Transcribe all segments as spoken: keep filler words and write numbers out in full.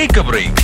Take a break.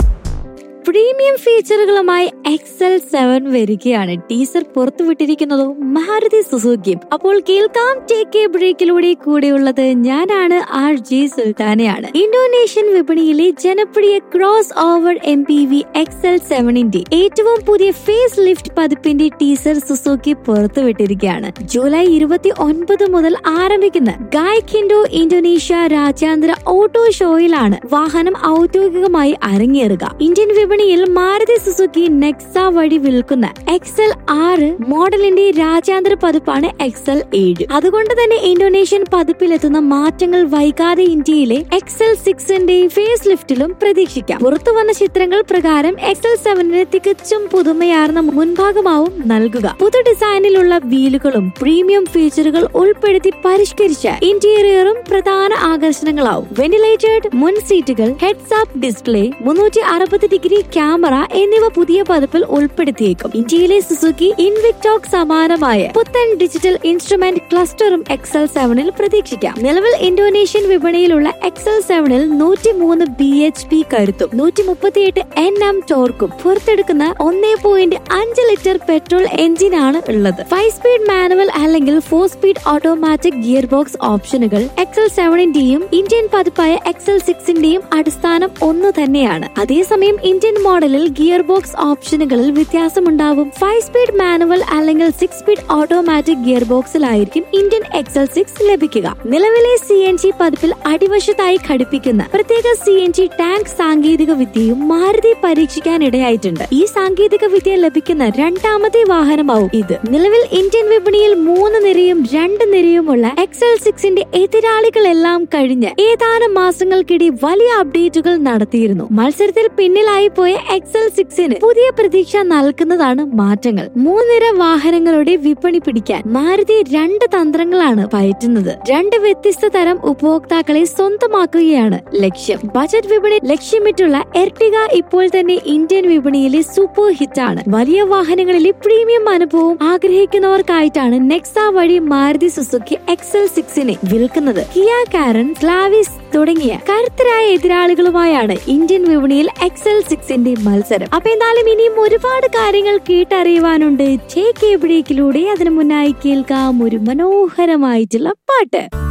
Premium ഫീച്ചറുകളുമായി Excel seven വരികയാണ്. Teaser പുറത്തുവിട്ടിരിക്കുന്നതോ Maruti സുസുക്കിയും. അപ്പോൾ കേൾക്കാം ടേക്ക് എ ബ്രേക്കിലൂടെ കൂടെയുള്ളത് ഞാനാണ് ആർ ജെ സുൽത്താനയാണ്. ഇന്തോനേഷ്യൻ വിപണിയിലെ ജനപ്രിയ cross over M P V Excel സെവനിന്റെ ഏറ്റവും പുതിയ face lift പതിപ്പിന്റെ teaser Suzuki പുറത്തുവിട്ടിരിക്കുകയാണ്. July ഇരുപത്തി ഒൻപത് മുതൽ ആരംഭിക്കുന്ന ഗായ്കിൻഡോ ഇന്തോനേഷ്യ രാജ്യാന്തര ഓട്ടോ ഷോയിലാണ് വാഹനം ഔദ്യോഗികമായി അരങ്ങേറുക. ഇന്ത്യൻ വിപണിയിൽ മാരുതി സുസുക്കി നെക്സ വഴി വിൽക്കുന്ന എക്സൽ ആറ് മോഡലിന്റെ രാജ്യാന്തര പതിപ്പാണ് എക്സൽ ഏഴ്. അതുകൊണ്ട് തന്നെ ഇന്തോനേഷ്യൻ പതിപ്പിലെത്തുന്ന മാറ്റങ്ങൾ വൈകാതെ ഇന്ത്യയിലെ എക്സൽ സിക്സിന്റെ ഫേസ് ലിഫ്റ്റിലും പ്രതീക്ഷിക്കാം. പുറത്തുവന്ന ചിത്രങ്ങൾ പ്രകാരം എക്സൽ സെവനിന് തികച്ചും പുതുമയാർന്ന മുൻഭാഗമാവും നൽകുക. പുതു ഡിസൈനിലുള്ള വീലുകളും പ്രീമിയം ഫീച്ചറുകൾ ഉൾപ്പെടുത്തി പരിഷ്കരിച്ച ഇന്റീരിയറും പ്രധാന ആകർഷണങ്ങളാവും. വെന്റിലേറ്റഡ് മുൻ സീറ്റുകൾ, ഹെഡ്സ് അപ്പ് ഡിസ്പ്ലേ, മുന്നൂറ്റി അറുപത് ഡിഗ്രി ക്യാമറ എന്നിവ പുതിയ പതിപ്പിൽ ഉൾപ്പെടുത്തിയേക്കും. ഇന്ത്യയിലെ സുസുക്കി ഇൻവിക്ടോക്ക് സമാനമായ പുത്തൻ ഡിജിറ്റൽ ഇൻസ്ട്രുമെന്റ് ക്ലസ്റ്ററും എക്സൽ സെവനിൽ പ്രതീക്ഷിക്കാം. നിലവിൽ ഇന്തോനേഷ്യൻ വിപണിയിലുള്ള എക്സൽ സെവനിൽ നൂറ്റി മൂന്ന് ബി എച്ച് പി കരുത്തും നൂറ്റി മുപ്പത്തിയെട്ട് എൻ എം ടോർക്കും പുറത്തെടുക്കുന്ന ഒന്നേ പോയിന്റ് അഞ്ച് ലിറ്റർ പെട്രോൾ എഞ്ചിനാണ് ഉള്ളത്. ഫൈവ് സ്പീഡ് മാനുവൽ അല്ലെങ്കിൽ for speed automatic gear box ഓപ്ഷനുകൾ എക്സൽ സെവനിന്റെയും ഇന്ത്യൻ പതിപ്പായ എക്സൽ സിക്സിന്റെയും അടിസ്ഥാനം ഒന്നു തന്നെയാണ്. അതേസമയം ഇന്ത്യൻ മോഡലിൽ gear box ഓപ്ഷനുകളിൽ വ്യത്യാസമുണ്ടാവും. Five speed manual അല്ലെങ്കിൽ six speed automatic gear ബോക്സിലായിരിക്കും Indian Excel six ലഭിക്കുക. നിലവിലെ സി എൻ ജി പതിപ്പിൽ അടിവശത്തായി ഘടിപ്പിക്കുന്ന പ്രത്യേക സി എൻ ജി ടാങ്ക് സാങ്കേതിക വിദ്യയും മാരുതി പരീക്ഷിക്കാനിടയായിട്ടുണ്ട്. ഈ സാങ്കേതിക വിദ്യ ലഭിക്കുന്ന രണ്ടാമത്തെ വാഹനമാവും ഇത്. നിലവിൽ ഇന്ത്യൻ വിപണിയിൽ മൂന്ന് നിരയും രണ്ട് നിരയുമുള്ള എക്സൽ സിക്സിന്റെ എതിരാളികളെല്ലാം കഴിഞ്ഞ് ഏതാനും മാസങ്ങൾക്കിടെ വലിയ അപ്ഡേറ്റുകൾ നടത്തിയിരുന്നു. മത്സരത്തിൽ പിന്നിലായി പോയ എക്സൽ സിക്സിന് പുതിയ പ്രതീക്ഷ നൽകുന്നതാണ് മാറ്റങ്ങൾ. മൂന്നിര വാഹനങ്ങളുടെ വിപണി പിടിക്കാൻ മാരുതി രണ്ട് തന്ത്രങ്ങളാണ് പയറ്റുന്നത്. രണ്ട് വ്യത്യസ്ത തരം ഉപഭോക്താക്കളെ സ്വന്തമാക്കുകയാണ് ലക്ഷ്യം. ബജറ്റ് വിപണി ലക്ഷ്യമിട്ടുള്ള എർട്ടിഗ ഇപ്പോൾ തന്നെ ഇന്ത്യൻ വിപണിയിലെ സൂപ്പർ ഹിറ്റ് ആണ്. വലിയ വാഹനങ്ങളിലെ പ്രീമിയം അനുഭവം ആഗ്രഹിക്കുന്നവർക്കായിട്ടാണ് നെക്സ വഴി മാരുതി സുസുക്കി എക്സൽ സിക്സിനെ വിൽക്കുന്നത്. കിയ കാരൻ, സ്ലാവിസ് തുടങ്ങിയ കരുത്തരായ എതിരാളികളുമായാണ് ഇന്ത്യൻ വിപണിയിൽ എക്സൽ സിക്സിന്റെ മത്സരം. അപ്പൊ എന്തായാലും ഇനിയും ഒരുപാട് കാര്യങ്ങൾ കേട്ടറിയുവാനുണ്ട് ടേക്ക് എ ബ്രേക്കിലൂടെ. അതിനു മുന്നായി കേൾക്കാം ഒരു മനോഹരമായിട്ടുള്ള പാട്ട്.